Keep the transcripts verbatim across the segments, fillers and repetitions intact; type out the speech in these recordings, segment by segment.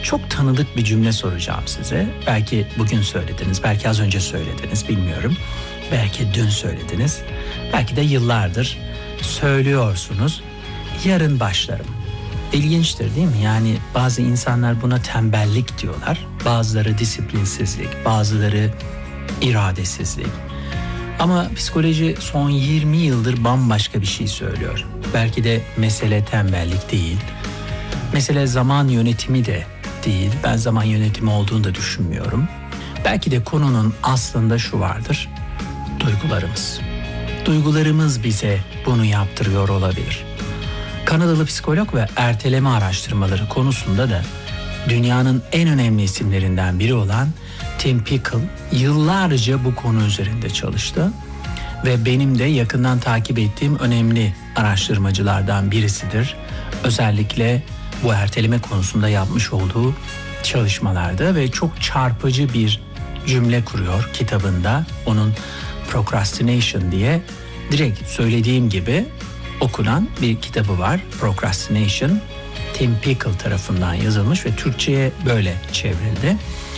Çok tanıdık bir cümle soracağım size. Belki bugün söylediniz, belki az önce söylediniz, bilmiyorum. Belki dün söylediniz, belki de yıllardır söylüyorsunuz. Yarın başlarım. İlginçtir değil mi? Yani bazı insanlar buna tembellik diyorlar. Bazıları disiplinsizlik, bazıları iradesizlik. Ama psikoloji son yirmi yıldır bambaşka bir şey söylüyor. Belki de mesele tembellik değil. Mesele zaman yönetimi de değil. Ben zaman yönetimi olduğunu da düşünmüyorum. Belki de konunun aslında şu vardır. Duygularımız. Duygularımız bize bunu yaptırıyor olabilir. Kanadalı psikolog ve erteleme araştırmaları konusunda da dünyanın en önemli isimlerinden biri olan Tim Pickle yıllarca bu konu üzerinde çalıştı ve benim de yakından takip ettiğim önemli araştırmacılardan birisidir. Özellikle bu erteleme konusunda yapmış olduğu çalışmalarda ve çok çarpıcı bir cümle kuruyor kitabında. Onun Procrastination diye direkt söylediğim gibi okunan bir kitabı var. Procrastination, Tim Pickle tarafından yazılmış ve Türkçe'ye böyle çevrildi.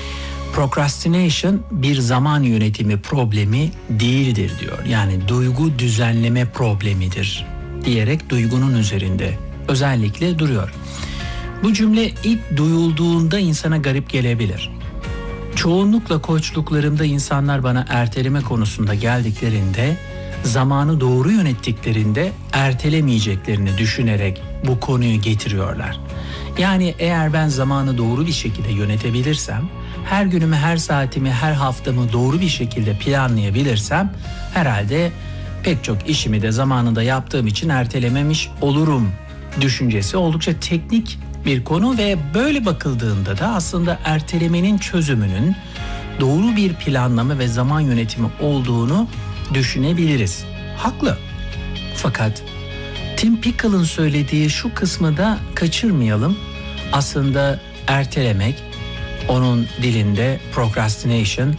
Procrastination bir zaman yönetimi problemi değildir diyor. Yani duygu düzenleme problemidir diyerek duygunun üzerinde özellikle duruyor. Bu cümle ilk duyulduğunda insana garip gelebilir. Çoğunlukla koçluklarımda insanlar bana erteleme konusunda geldiklerinde, zamanı doğru yönettiklerinde ertelemeyeceklerini düşünerek bu konuyu getiriyorlar. Yani eğer ben zamanı doğru bir şekilde yönetebilirsem, her günümü, her saatimi, her haftamı doğru bir şekilde planlayabilirsem herhalde pek çok işimi de zamanında yaptığım için ertelememiş olurum düşüncesi oldukça teknik bir konu ve böyle bakıldığında da aslında ertelemenin çözümünün doğru bir planlama ve zaman yönetimi olduğunu düşünebiliriz. Haklı. Fakat Tim Pickle'ın söylediği şu kısmı da kaçırmayalım. Aslında ertelemek, onun dilinde procrastination,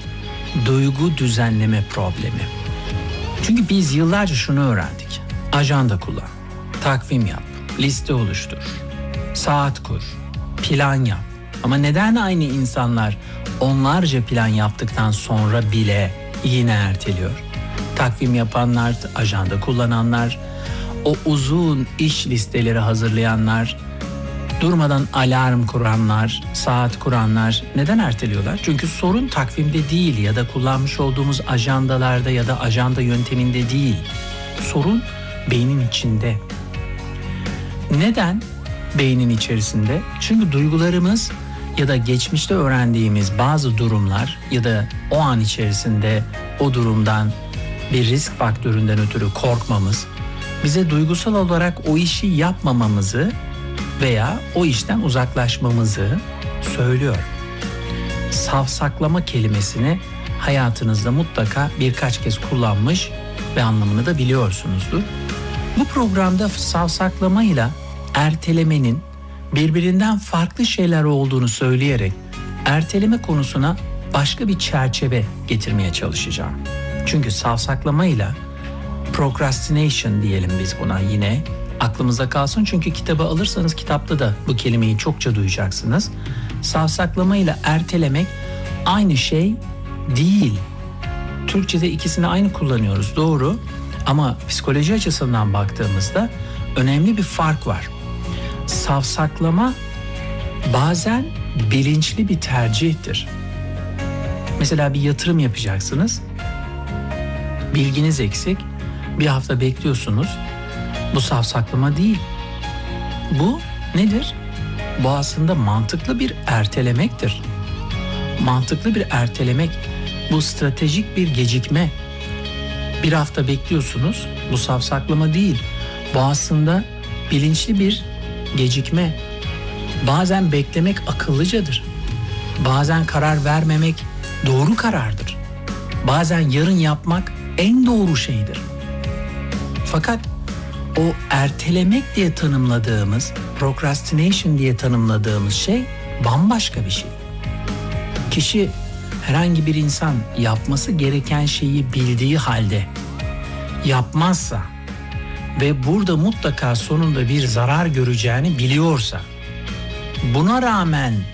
duygu düzenleme problemi. Çünkü biz yıllarca şunu öğrendik. Ajanda kullan, takvim yap, liste oluştur, saat kur, plan yap. Ama neden aynı insanlar onlarca plan yaptıktan sonra bile yine erteliyor? Takvim yapanlar, ajanda kullananlar, o uzun iş listeleri hazırlayanlar, durmadan alarm kuranlar, saat kuranlar neden erteliyorlar? Çünkü sorun takvimde değil ya da kullanmış olduğumuz ajandalarda ya da ajanda yönteminde değil. Sorun beynin içinde. Neden beynin içerisinde? Çünkü duygularımız ya da geçmişte öğrendiğimiz bazı durumlar ya da o an içerisinde o durumdan bir risk faktöründen ötürü korkmamız bize duygusal olarak o işi yapmamamızı veya o işten uzaklaşmamızı söylüyor. Savsaklama kelimesini hayatınızda mutlaka birkaç kez kullanmış ve anlamını da biliyorsunuzdur. Bu programda savsaklamayla ertelemenin birbirinden farklı şeyler olduğunu söyleyerek erteleme konusuna başka bir çerçeve getirmeye çalışacağım. Çünkü savsaklamayla procrastination diyelim biz buna yine aklımızda kalsın. Çünkü kitabı alırsanız kitapta da bu kelimeyi çokça duyacaksınız. Savsaklamayla ertelemek aynı şey değil. Türkçe'de ikisini aynı kullanıyoruz, doğru. Ama psikoloji açısından baktığımızda önemli bir fark var. Savsaklama bazen bilinçli bir tercihtir. Mesela bir yatırım yapacaksınız. Bilginiz eksik. Bir hafta bekliyorsunuz. Bu savsaklama değil. Bu nedir? Bu aslında mantıklı bir ertelemektir. Mantıklı bir ertelemek. Bu stratejik bir gecikme. Bir hafta bekliyorsunuz. Bu savsaklama değil. Bu aslında bilinçli bir gecikme. Bazen beklemek akıllıcadır. Bazen karar vermemek doğru karardır. Bazen yarın yapmak en doğru şeydir. Fakat o ertelemek diye tanımladığımız, procrastination diye tanımladığımız şey bambaşka bir şey. Kişi, herhangi bir insan yapması gereken şeyi bildiği halde yapmazsa ve burada mutlaka sonunda bir zarar göreceğini biliyorsa, buna rağmen